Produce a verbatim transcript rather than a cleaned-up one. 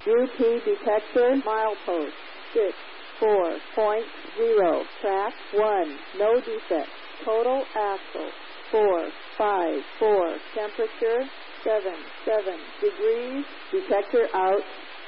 U P detector, milepost six four point zero, track one, no defect. Total axle four five four, temperature seven seven degrees, detector out.